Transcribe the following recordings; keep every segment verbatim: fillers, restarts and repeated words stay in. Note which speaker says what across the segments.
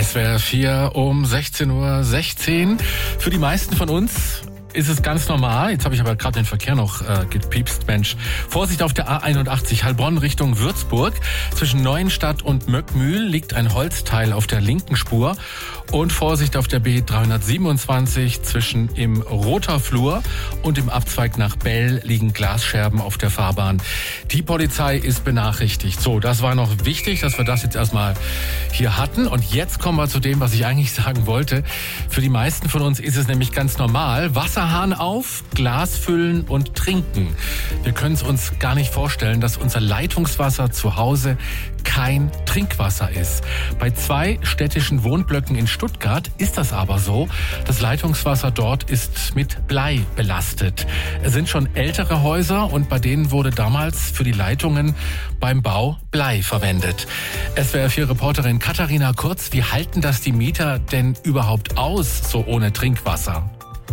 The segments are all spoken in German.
Speaker 1: S W R vier um sechzehn Uhr sechzehn. Für die meisten von uns ist es ganz normal. Jetzt habe ich aber gerade den Verkehr noch äh, gepiepst, Mensch. Vorsicht auf der A einundachtzig, Heilbronn Richtung Würzburg. Zwischen Neuenstadt und Möckmühl liegt ein Holzteil auf der linken Spur. Und Vorsicht auf der B dreihundertsiebenundzwanzig, zwischen im Roter Flur und im Abzweig nach Bell liegen Glasscherben auf der Fahrbahn. Die Polizei ist benachrichtigt. So, das war noch wichtig, dass wir das jetzt erstmal hier hatten. Und jetzt kommen wir zu dem, was ich eigentlich sagen wollte. Für die meisten von uns ist es nämlich ganz normal. Wasserhahn auf, Glas füllen und trinken. Wir können es uns gar nicht vorstellen, dass unser Leitungswasser zu Hause kein Trinkwasser ist. Bei zwei städtischen Wohnblöcken in Stuttgart ist das aber so. Das Leitungswasser dort ist mit Blei belastet. Es sind schon ältere Häuser und bei denen wurde damals für die Leitungen beim Bau Blei verwendet. S W R vier Reporterin Katharina Kurz, wie halten das die Mieter denn überhaupt aus, so ohne Trinkwasser?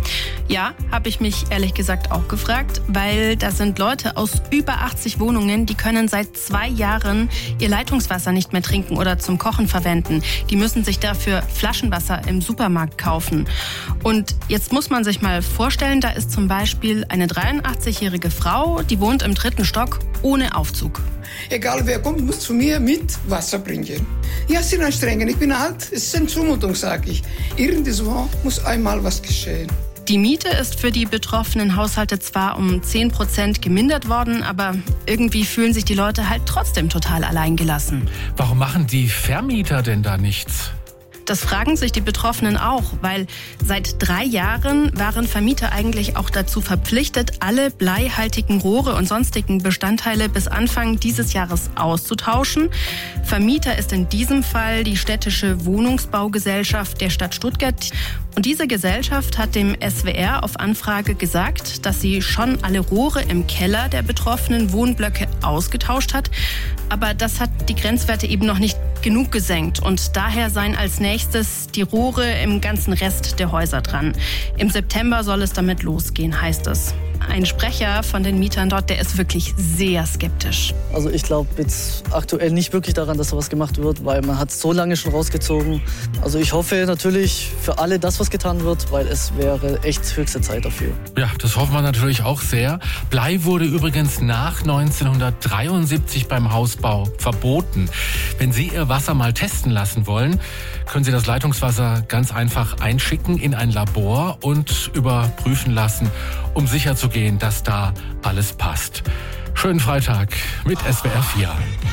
Speaker 2: Ja, habe ich mich ehrlich gesagt auch gefragt, weil das sind Leute aus über achtzig Wohnungen, die können seit zwei Jahren ihr Leitungswasser nicht mehr trinken oder zum Kochen verwenden. Die müssen sich dafür Flaschenwasser im Supermarkt kaufen. Und jetzt muss man sich mal vorstellen, da ist zum Beispiel eine dreiundachtzigjährige Frau, die wohnt im dritten Stock ohne Aufzug.
Speaker 3: Egal wer kommt, muss zu mir mit Wasser bringen. Ja, es ist anstrengend, ich bin alt, es ist eine Zumutung, sage ich. Irgendwo muss einmal was geschehen.
Speaker 2: Die Miete ist für die betroffenen Haushalte zwar um zehn Prozent gemindert worden, aber irgendwie fühlen sich die Leute halt trotzdem total alleingelassen.
Speaker 1: Warum machen die Vermieter denn da nichts?
Speaker 2: Das fragen sich die Betroffenen auch, weil seit drei Jahren waren Vermieter eigentlich auch dazu verpflichtet, alle bleihaltigen Rohre und sonstigen Bestandteile bis Anfang dieses Jahres auszutauschen. Vermieter ist in diesem Fall die städtische Wohnungsbaugesellschaft der Stadt Stuttgart. Und diese Gesellschaft hat dem S W R auf Anfrage gesagt, dass sie schon alle Rohre im Keller der betroffenen Wohnblöcke ausgetauscht hat. Aber das hat die Grenzwerte eben noch nicht genug gesenkt. Und daher seien als nächstes die Rohre im ganzen Rest der Häuser dran. Im September soll es damit losgehen, heißt es. Ein Sprecher von den Mietern dort, der ist wirklich sehr skeptisch.
Speaker 4: Also ich glaube jetzt aktuell nicht wirklich daran, dass da was gemacht wird, weil man hat es so lange schon rausgezogen. Also ich hoffe natürlich für alle, dass was getan wird, weil es wäre echt höchste Zeit dafür.
Speaker 1: Ja, das hoffen wir natürlich auch sehr. Blei wurde übrigens nach neunzehnhundertdreiundsiebzig beim Hausbau verboten. Wenn Sie Ihr Wasser mal testen lassen wollen, können Sie das Leitungswasser ganz einfach einschicken in ein Labor und überprüfen lassen, um sicherzugehen, dass da alles passt. Schönen Freitag mit S W R vier.